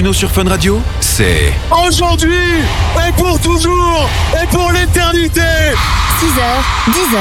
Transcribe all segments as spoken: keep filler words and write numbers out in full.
Martino sur Fun Radio, c'est... Aujourd'hui, et pour toujours, et pour l'éternité. six heures, dix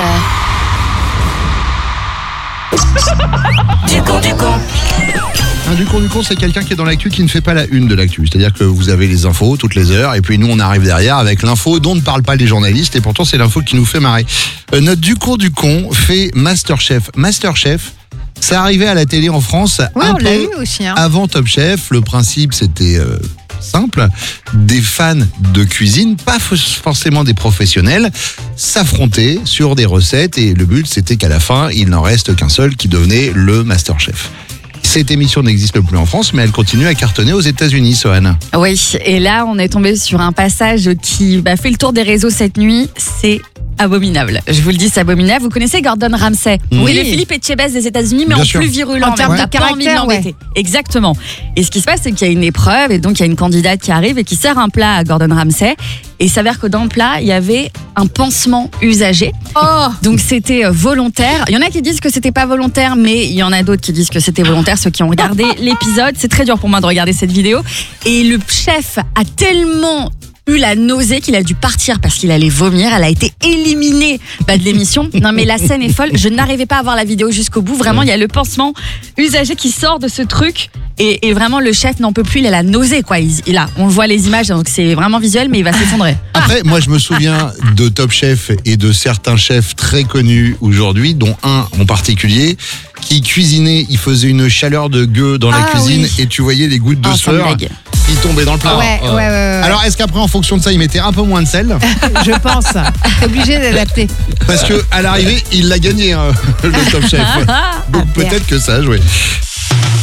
heures. Du con, du con. Un du con du con, c'est quelqu'un qui est dans l'actu qui ne fait pas la une de l'actu. C'est-à-dire que vous avez les infos toutes les heures et puis nous on arrive derrière avec l'info dont ne parlent pas les journalistes et pourtant c'est l'info qui nous fait marrer. Euh, notre du con du con fait Masterchef. Masterchef, ça arrivait à la télé en France Ouais, un on peu l'a eu aussi. Hein. avant Top Chef. Le principe c'était euh, simple. Des fans de cuisine, pas f- forcément des professionnels, s'affrontaient sur des recettes et le but c'était qu'à la fin il n'en reste qu'un seul qui devenait le Masterchef. Cette émission n'existe plus en France, mais elle continue à cartonner aux États-Unis, Sohan. Oui, et là, on est tombé sur un passage qui bah, fait le tour des réseaux cette nuit. C'est abominable. Je vous le dis, c'est abominable. Vous connaissez Gordon Ramsay? Oui. C'est le Philippe Etchebest des États-Unis, mais Bien en sûr. plus virulent. En termes On n'a de pas envie de caractère, l'embêter. ouais. Exactement. Et ce qui se passe, c'est qu'il y a une épreuve, et donc il y a une candidate qui arrive et qui sert un plat à Gordon Ramsay. Et il s'avère que dans le plat, il y avait un pansement usagé. Oh, Donc c'était euh, volontaire. Il y en a qui disent que c'était pas volontaire, mais il y en a d'autres qui disent que c'était volontaire. Ceux qui ont regardé l'épisode, c'est très dur pour moi de regarder cette vidéo. Et le chef a tellement eu la nausée qu'il a dû partir parce qu'il allait vomir. Elle a été éliminée bah, de l'émission. Non mais la scène est folle. Je n'arrivais pas à voir la vidéo jusqu'au bout. Vraiment, il y a le pansement usagé qui sort de ce truc. Et, et vraiment, le chef n'en peut plus. Il a la nausée, quoi. Il, il a, on voit les images, donc c'est vraiment visuel, mais il va s'effondrer. Après, moi, je me souviens de Top Chef et de certains chefs très connus aujourd'hui, dont un en particulier, qui cuisinait, il faisait une chaleur de gueux dans la Ah, cuisine oui. et tu voyais les gouttes de Oh, ça me sueur blague. qui tombaient dans le plat. ouais, ouais, ouais, ouais. Alors, est-ce qu'après, en fonction de ça, il mettait un peu moins de sel? je pense. T'es obligé d'adapter. Parce qu'à l'arrivée, il l'a gagné, hein, le Top Chef. Donc Ah, peut-être que ça a joué.